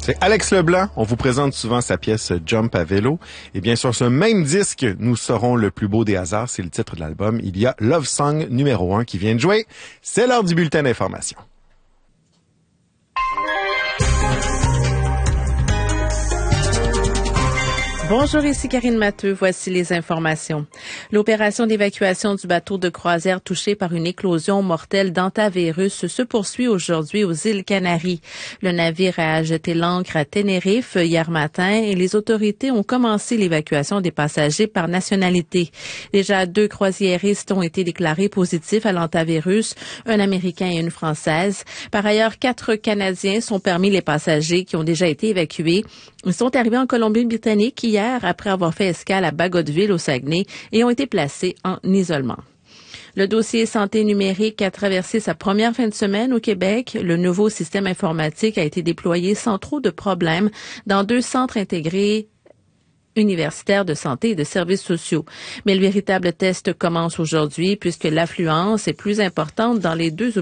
C'est Alex Leblanc. On vous présente souvent sa pièce Jump à vélo. Et bien sur ce même disque, nous serons le plus beau des hasards. C'est le titre de l'album. Il y a Love Song numéro 1 qui vient de jouer. C'est l'heure du bulletin d'information. Bonjour, ici Karine Matteux. Voici les informations. L'opération d'évacuation du bateau de croisière touché par une éclosion mortelle d'hantavirus se poursuit aujourd'hui aux îles Canaries. Le navire a jeté l'ancre à Tenerife hier matin et les autorités ont commencé l'évacuation des passagers par nationalité. Déjà 2 croisiéristes ont été déclarés positifs à l'hantavirus, un Américain et une Française. Par ailleurs, 4 Canadiens sont parmi les passagers qui ont déjà été évacués. Ils sont arrivés en Colombie-Britannique hier après avoir fait escale à Bagotville au Saguenay et ont été placés en isolement. Le dossier santé numérique a traversé sa première fin de semaine au Québec. Le nouveau système informatique a été déployé sans trop de problèmes dans 2 centres intégrés universitaires de santé et de services sociaux. Mais le véritable test commence aujourd'hui puisque l'affluence est plus importante dans les 2